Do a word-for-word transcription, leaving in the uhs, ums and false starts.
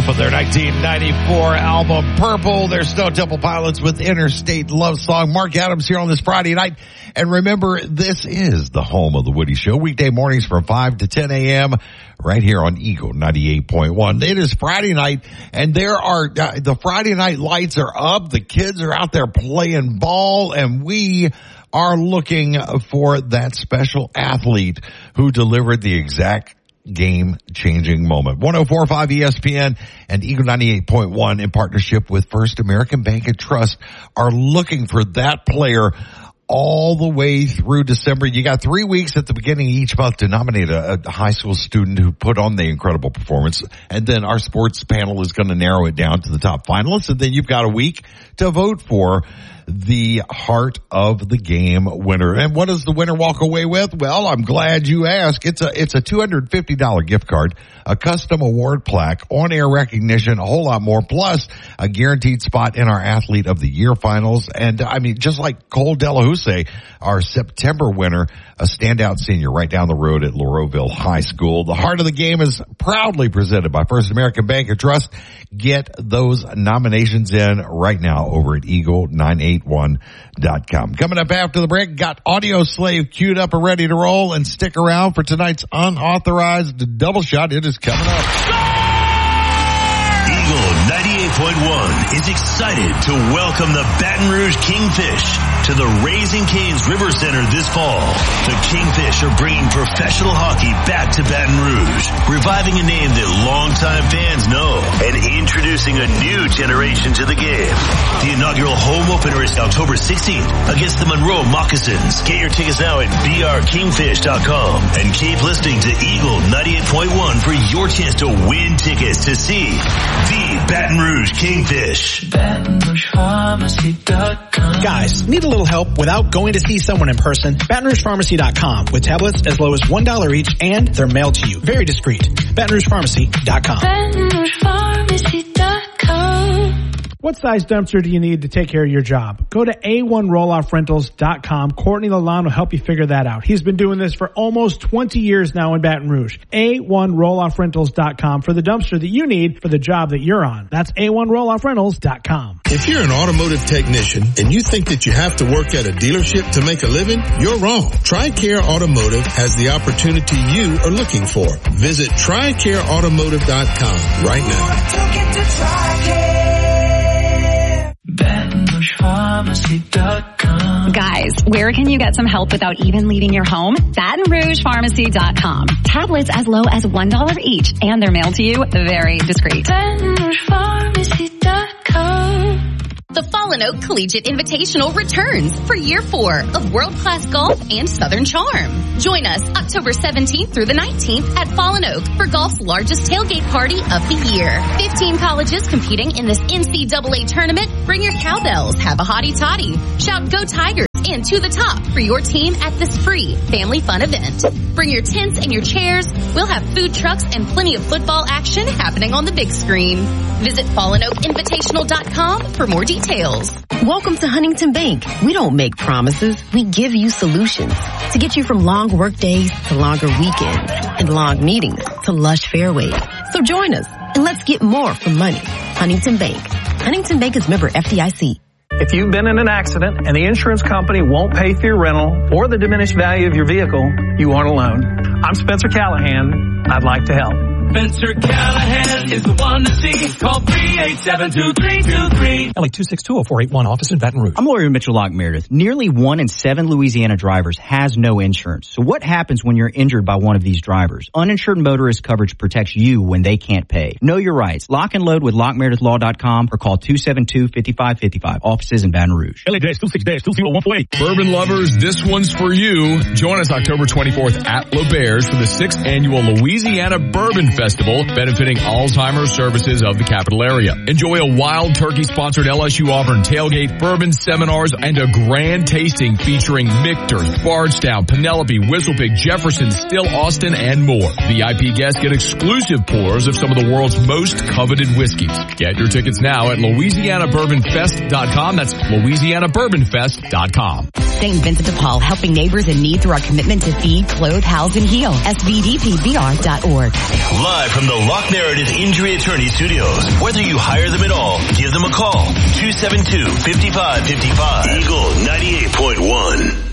off of their nineteen ninety-four album Purple. They're Stone Temple Pilots with Interstate Love Song. Mark Adams here on this Friday night. And remember, this is the home of the Woody Show. Weekday mornings from five to ten a.m. right here on Eagle ninety-eight point one. It is Friday night, and there are, uh, the Friday night lights are up. The kids are out there playing ball, and we are looking for that special athlete who delivered the exact game-changing moment. one oh four point five E S P N and Eagle ninety-eight point one in partnership with First American Bank and Trust are looking for that player all the way through December. You got three weeks at the beginning of each month to nominate a, a high school student who put on the incredible performance. And then our sports panel is going to narrow it down to the top finalists. And then you've got a week to vote for the heart of the game winner. And what does the winner walk away with? Well, I'm glad you asked. It's a, it's a two hundred fifty dollars gift card, a custom award plaque, on-air recognition, a whole lot more, plus a guaranteed spot in our Athlete of the Year finals. And I mean, just like Cole Delahousse, our September winner, a standout senior right down the road at Laureauville High School. The heart of the game is proudly presented by First American Bank and Trust. Get those nominations in right now over at eagle nine eighty-one dot com. Coming up after the break, got Audio Slave queued up and ready to roll, and stick around for tonight's unauthorized double shot. It is coming up. Eagle ninety-eight point one is excited to welcome the Baton Rouge Kingfish to the Raising Cane's River Center this fall. The Kingfish are bringing professional hockey back to Baton Rouge, reviving a name that longtime fans know, and introducing a new generation to the game. The inaugural home opener is October sixteenth against the Monroe Moccasins. Get your tickets now at b r kingfish dot com and keep listening to Eagle ninety-eight point one for your chance to win tickets to see the Baton Rouge Kingfish. Baton Rouge Pharmacy dot com. Guys, need a little help without going to see someone in person? Baton Rouge Pharmacy dot com with tablets as low as one dollar each, and they're mailed to you. Very discreet. Baton Rouge Pharmacy dot com. Baton Rouge Pharmacy dot com. What size dumpster do you need to take care of your job? Go to A one roll off rentals dot com. Courtney Lalonde will help you figure that out. He's been doing this for almost twenty years now in Baton Rouge. A one roll off rentals dot com for the dumpster that you need for the job that you're on. That's A one roll off rentals dot com. If you're an automotive technician and you think that you have to work at a dealership to make a living, you're wrong. TRICARE Automotive has the opportunity you are looking for. Visit tri care automotive dot com right now. Baton Rouge Pharmacy dot com. Guys, where can you get some help without even leaving your home? Baton Rouge Pharmacy dot com. Tablets as low as one dollar each, and they're mailed to you very discreet. Baton Rouge Pharmacy dot com. The Fallen Oak Collegiate Invitational returns for year four of world-class golf and Southern charm. Join us October seventeenth through the nineteenth at Fallen Oak for golf's largest tailgate party of the year. fifteen colleges competing in this N C double A tournament. Bring your cowbells, have a hottie toddy, shout Go Tigers, and to the top for your team at this free family fun event. Bring your tents and your chairs. We'll have food trucks and plenty of football action happening on the big screen. Visit fallen oak invitational dot com for more details. Welcome to Huntington Bank. We don't make promises. We give you solutions to get you from long work days to longer weekends and long meetings to lush fairways. So join us and let's get more for money. Huntington Bank. Huntington Bank is member F D I C. If you've been in an accident and the insurance company won't pay for your rental or the diminished value of your vehicle, you aren't alone. I'm Spencer Callahan. I'd like to help. Spencer Callahan is the one to see. Call three eight seven, two three two three. L A two six two oh four eight one, office in Baton Rouge. I'm lawyer Mitchell Locke Meredith. Nearly one in seven Louisiana drivers has no insurance. So what happens when you're injured by one of these drivers? Uninsured motorist coverage protects you when they can't pay. Know your rights. Lock and load with lock meredith law dot com or call two seven two, five five five five. Offices in Baton Rouge. L A two six two oh one four eight. Bourbon lovers, this one's for you. Join us October twenty-fourth at LeBaird's for the sixth annual Louisiana Bourbon Festival, benefiting Alzheimer's services of the capital area. Enjoy a Wild Turkey-sponsored L S U Auburn tailgate, bourbon seminars, and a grand tasting featuring Michter, Bardstown, Penelope, Whistlepig, Jefferson, Still Austin, and more. V I P guests get exclusive pours of some of the world's most coveted whiskeys. Get your tickets now at louisiana bourbon fest dot com. That's louisiana bourbon fest dot com. Saint Vincent de Paul, helping neighbors in need through our commitment to feed, clothe, house, and heal. S V D P B R dot org. Live from the Lock Meredith Injury Attorney Studios. Whether you hire them at all, give them a call. two seven two, five five five five. Eagle ninety-eight point one.